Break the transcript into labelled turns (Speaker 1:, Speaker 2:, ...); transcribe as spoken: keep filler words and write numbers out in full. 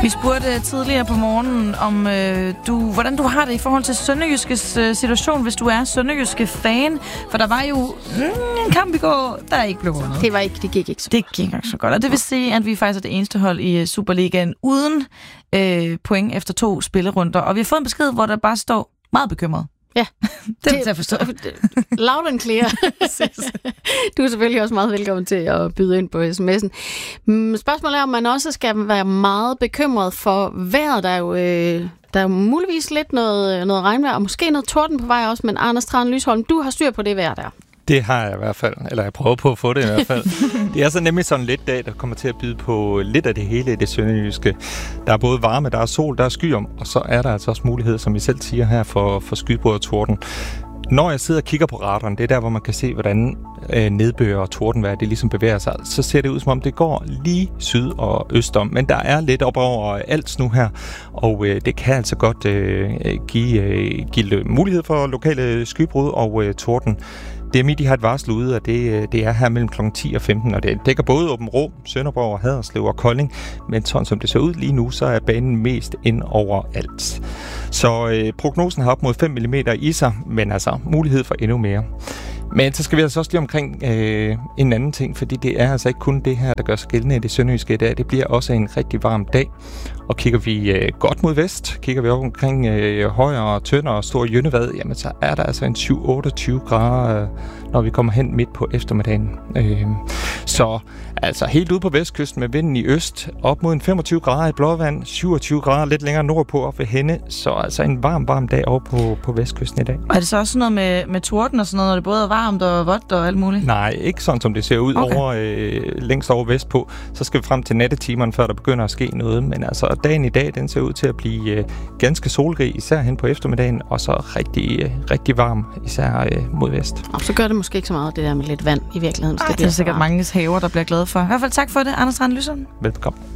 Speaker 1: Vi spurgte tidligere på morgenen, om øh, du, hvordan du har det i forhold til Sønderjyskes øh, situation, hvis du er Sønderjyske fan. For der var jo mm, en kamp i går, der ikke blev vundet.
Speaker 2: Det var ikke, det gik ikke så
Speaker 1: Det gik ikke så godt. Og det vil sige, at vi faktisk er det eneste hold i Superligaen uden øh, point efter to spillerunder. Og vi har fået en besked, hvor der bare står meget bekymret.
Speaker 2: Ja.
Speaker 1: Det er til at forstå.
Speaker 2: Loud and clear. Du er selvfølgelig også meget velkommen til at byde ind på sms'en. Spørgsmålet er, om man også skal være meget bekymret for vejret. Der er jo, øh, der er jo muligvis lidt noget, noget regnvejr, og måske noget torden på vej også, men Anders Tran Lysholm, du har styr på det vejr der.
Speaker 3: Det har jeg i hvert fald, eller jeg prøver på at få det i hvert fald. Det er så nemlig sådan lidt dag, der kommer til at byde på lidt af det hele i det sønderjyske. Der er både varme, der er sol, der er skyer, og så er der altså også mulighed, som I selv siger her, for, for skybrud og torden. Når jeg sidder og kigger på radaren, det er der, hvor man kan se, hvordan øh, nedbør og tordenvejr, det ligesom bevæger sig, så ser det ud, som om det går lige syd og øst om. Men der er lidt op over alt nu her, og øh, det kan altså godt øh, give, øh, give mulighed for lokale skybrud og øh, torden. D M I, de har et varsel ude, og det, det er her mellem klokken ti og femten, og det dækker både Aabenraa, Sønderborg, Haderslev og Kolding, men sådan som det ser ud lige nu, så er banen mest ind over alt. Så øh, prognosen har op mod fem millimeter i sig, men altså mulighed for endnu mere. Men så skal vi altså også lige omkring øh, en anden ting, fordi det er altså ikke kun det her, der gør sig gældende i det sønderjyske i dag. Det bliver også en rigtig varm dag. Og kigger vi øh, godt mod vest, kigger vi op omkring øh, Højer, Tønder og Stor Jønnevad, jamen så er der altså en syv til otteogtyve grader, øh, når vi kommer hen midt på eftermiddagen. Øh, så altså helt ude på vestkysten med vinden i øst, op mod en femogtyve grader i Blåvand, syvogtyve grader lidt længere nordpå op ved Henne. Så altså en varm, varm dag over på, på vestkysten i dag.
Speaker 1: Og er det så også noget med, med torden og sådan noget, når det både er varmt og vådt og alt muligt?
Speaker 3: Nej, ikke sådan som det ser ud okay. over øh, længst over vestpå. Så skal vi frem til nattetimerne, før der begynder at ske noget. Men altså dagen i dag, den ser ud til at blive øh, ganske solrig, især hen på eftermiddagen, og så rigtig, øh, rigtig varm, især øh, mod vest.
Speaker 2: Og så gør det måske ikke så meget, det der med lidt vand i virkeligheden.
Speaker 1: Ej, det er sikkert mange haver, der bliver glade for. I hvert fald tak for det, Anders Tran Lysholm.
Speaker 3: Velbekomme.